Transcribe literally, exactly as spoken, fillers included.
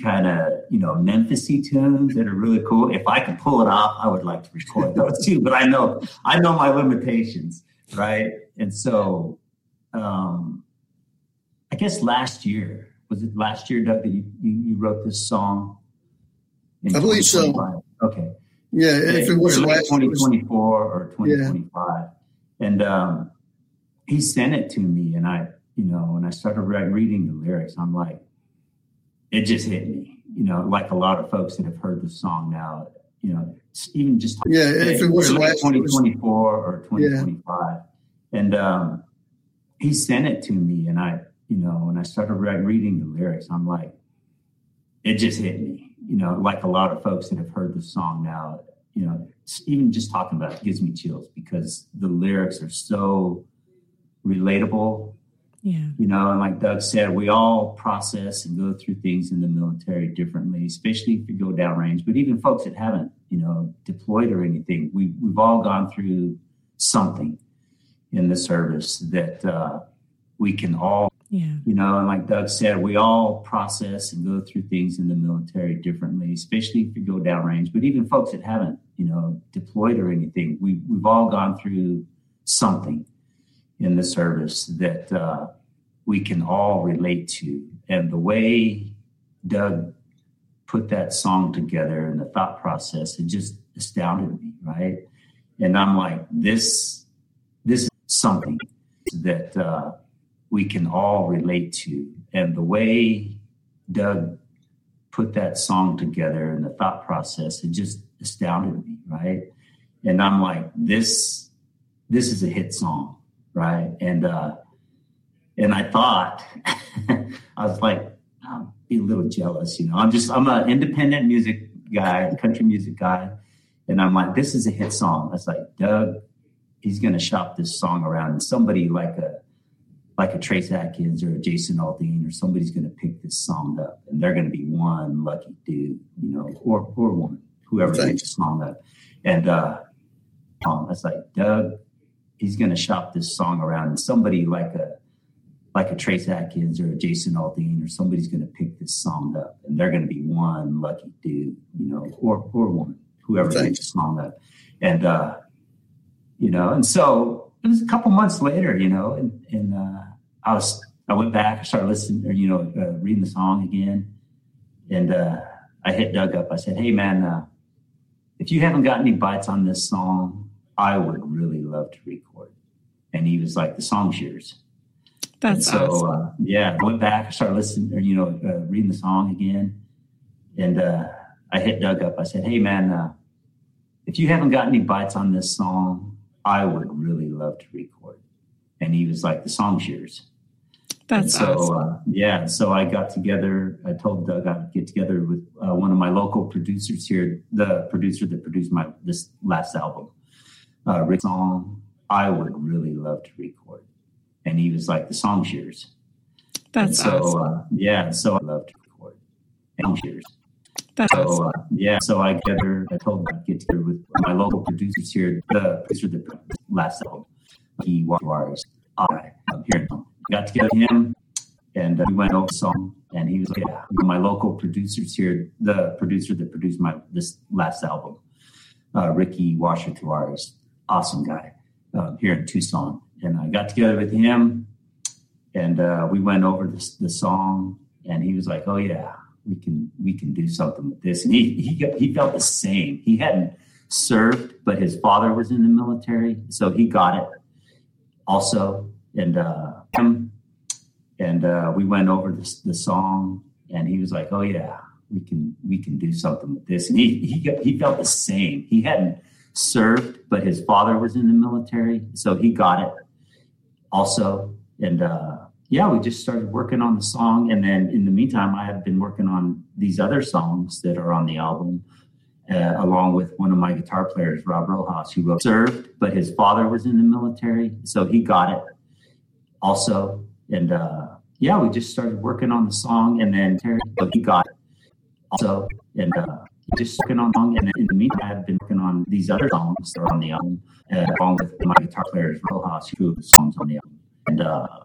kind of, you know, Memphis-y tunes that are really cool. If I could pull it off, I would like to record those too. But I know, I know my limitations, right? And so, um, I guess last year, was it last year, Doug, that you, you, you wrote this song? I believe so. Okay. Yeah, if it was last twenty twenty-four or twenty twenty-five. Yeah. And um, he sent it to me, and I, you know, when I started reading the lyrics, I'm like, it just hit me, you know, like a lot of folks that have heard the song now, you know, even just yeah, if it was last twenty twenty-four or twenty twenty-five. Yeah. And um, he sent it to me, and I, you know, when I started reading the lyrics, I'm like, it just hit me, you know, like a lot of folks that have heard the song now, you know, even just talking about it gives me chills because the lyrics are so relatable. Yeah. You know, and like Doug said, we all process and go through things in the military differently, especially if you go downrange. But even folks that haven't, you know, deployed or anything, we, we've all gone through something in the service that uh, we can all, yeah. you know, and like Doug said, we all process and go through things in the military differently, especially if you go downrange. But even folks that haven't, you know, deployed or anything, we, we've all gone through something in the service that uh, we can all relate to. And the way Doug put that song together and the thought process, it just astounded me, right? And I'm like, this, this is something that uh, we can all relate to. And the way Doug put that song together and the thought process, it just astounded me, right? And I'm like, this, this is a hit song. Right. And, uh, and I thought, I was like, I'll be a little jealous, you know, I'm just, I'm an independent music guy, country music guy. And I'm like, this is a hit song. I was like, Doug, he's going to shop this song around, and somebody like a, like a Trace Atkins or a Jason Aldean or somebody's going to pick this song up, and they're going to be one lucky dude, you know, or, or woman, whoever picks the song up. And, uh, um, I was like, Doug, he's going to shop this song around, and somebody like a like a Trace Atkins or a Jason Aldean or somebody's going to pick this song up, and they're going to be one lucky dude, you know, or or woman, whoever picks the song up. And uh, you know, and so it was a couple months later, you know, and and uh, I was I went back, I started listening, or you know, uh, reading the song again, and uh, I hit Doug up. I said, hey man, uh, if you haven't got any bites on this song, I would really love to record. And he was like, the song's yours. That's so, awesome. Uh, yeah, I went back, I started listening, or, you know, uh, reading the song again. And uh, I hit Doug up. I said, hey, man, uh, if you haven't got any bites on this song, I would really love to record. And he was like, the song's yours. That's so, awesome. Uh, yeah, so I got together. I told Doug I'd get together with uh, one of my local producers here, the producer that produced my this last album. Uh, Rick song, I would really love to record. And he was like, the song's yours. That's so, awesome. Uh, yeah, so I love to record. And the song's yours. That's so, awesome. Uh, yeah, so I together, I told him I'd get together with my local producers here, the producer that produced the last album. He was I um, here. Got together with him, and uh, we went over the song, and he was like, yeah, my local producers here, the producer that produced my this last album, uh, Ricky Washer Tuares. Awesome guy uh, here in Tucson. And I got together with him, and uh, we went over this, the song, and he was like, oh yeah, we can we can do something with this. And he he got, he felt the same. He hadn't served, but his father was in the military, so he got it also. And uh, him and uh, we went over this, the song, and he was like, oh yeah, we can we can do something with this. And he he got, he felt the same. He hadn't served, but his father was in the military, so he got it also. And uh, yeah, we just started working on the song. And then in the meantime, I have been working on these other songs that are on the album, uh, along with one of my guitar players, Rob Rojas, who wrote served, but his father was in the military, so he got it also. And uh, yeah, we just started working on the song, and then so he got it also. And uh, just working on, and then in the meantime, I've been working on these other songs that are on the album, uh, along with my guitar players, Rojas, who wrote the songs on the album. And uh,